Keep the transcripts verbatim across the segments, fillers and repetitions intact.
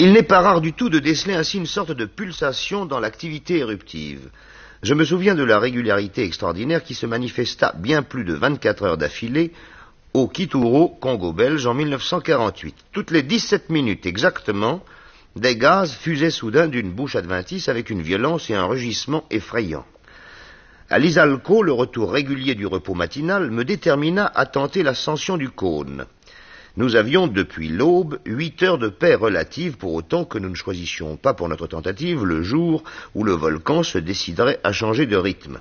Il n'est pas rare du tout de déceler ainsi une sorte de pulsation dans l'activité éruptive. Je me souviens de la régularité extraordinaire qui se manifesta bien plus de vingt-quatre heures d'affilée au Kituro, Congo belge, en mille neuf cent quarante-huit. Toutes les dix-sept minutes exactement, des gaz fusaient soudain d'une bouche adventice avec une violence et un rugissement effrayants. À l'Isalco, le retour régulier du repos matinal me détermina à tenter l'ascension du cône. Nous avions, depuis l'aube, huit heures de paix relative, pour autant que nous ne choisissions pas pour notre tentative le jour où le volcan se déciderait à changer de rythme.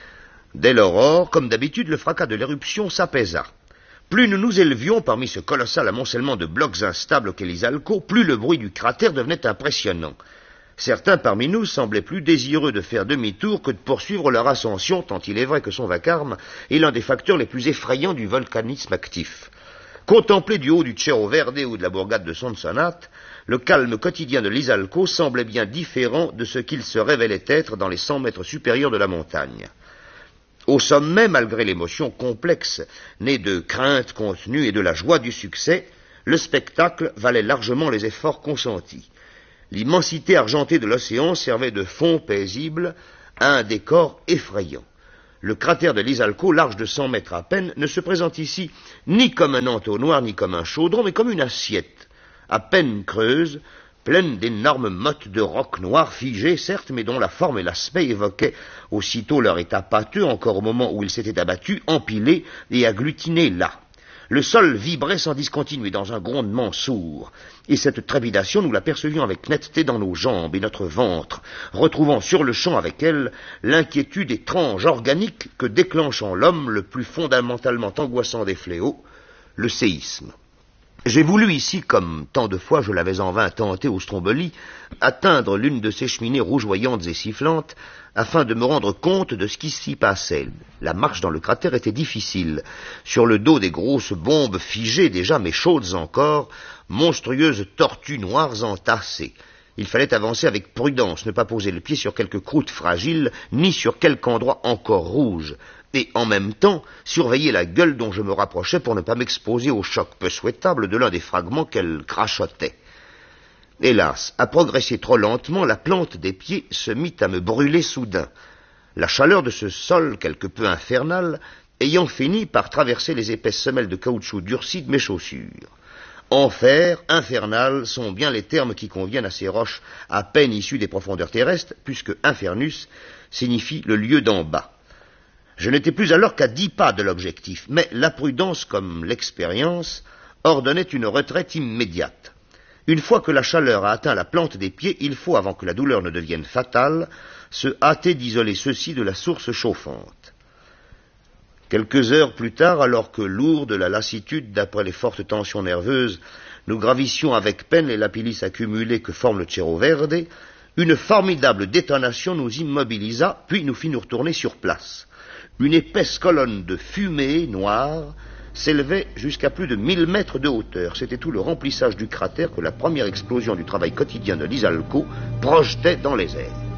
Dès l'aurore, comme d'habitude, le fracas de l'éruption s'apaisa. Plus nous nous élevions parmi ce colossal amoncellement de blocs instables qu'est l'Isalco, plus le bruit du cratère devenait impressionnant. Certains parmi nous semblaient plus désireux de faire demi-tour que de poursuivre leur ascension, tant il est vrai que son vacarme est l'un des facteurs les plus effrayants du volcanisme actif. Contemplé du haut du Cerro Verde ou de la bourgade de Sonsonate, le calme quotidien de l'Isalco semblait bien différent de ce qu'il se révélait être dans les cent mètres supérieurs de la montagne. Au sommet, malgré l'émotion complexe, née de craintes contenues et de la joie du succès, le spectacle valait largement les efforts consentis. L'immensité argentée de l'océan servait de fond paisible à un décor effrayant. Le cratère de l'Isalco, large de cent mètres à peine, ne se présente ici ni comme un entonnoir ni comme un chaudron, mais comme une assiette, à peine creuse, pleine d'énormes mottes de roc noir figés, certes, mais dont la forme et l'aspect évoquaient aussitôt leur état pâteux, encore au moment où ils s'étaient abattus, empilés et agglutinés là. Le sol vibrait sans discontinuer dans un grondement sourd, et cette trépidation, nous l'apercevions avec netteté dans nos jambes et notre ventre, retrouvant sur le champ avec elle l'inquiétude étrange organique que déclenche en l'homme le plus fondamentalement angoissant des fléaux, le séisme. J'ai voulu ici, comme tant de fois je l'avais en vain tenté au Stromboli, atteindre l'une de ces cheminées rougeoyantes et sifflantes, afin de me rendre compte de ce qui s'y passait. La marche dans le cratère était difficile. Sur le dos des grosses bombes figées déjà, mais chaudes encore, monstrueuses tortues noires entassées. Il fallait avancer avec prudence, ne pas poser le pied sur quelque croûte fragile, ni sur quelque endroit encore rouge, et en même temps surveiller la gueule dont je me rapprochais pour ne pas m'exposer au choc peu souhaitable de l'un des fragments qu'elle crachotait. Hélas, à progresser trop lentement, la plante des pieds se mit à me brûler soudain, la chaleur de ce sol quelque peu infernal ayant fini par traverser les épaisses semelles de caoutchouc durci de mes chaussures. Enfer, infernal sont bien les termes qui conviennent à ces roches à peine issues des profondeurs terrestres, puisque infernus signifie le lieu d'en bas. Je n'étais plus alors qu'à dix pas de l'objectif, mais la prudence comme l'expérience ordonnait une retraite immédiate. Une fois que la chaleur a atteint la plante des pieds, il faut, avant que la douleur ne devienne fatale, se hâter d'isoler ceux-ci de la source chauffante. Quelques heures plus tard, alors que, lourds de la lassitude d'après les fortes tensions nerveuses, nous gravissions avec peine les lapillis accumulés que forme le Cerro Verde, une formidable détonation nous immobilisa, puis nous fit nous retourner sur place. Une épaisse colonne de fumée noire s'élevait jusqu'à plus de mille mètres de hauteur. C'était tout le remplissage du cratère que la première explosion du travail quotidien de l'Isalco projetait dans les airs.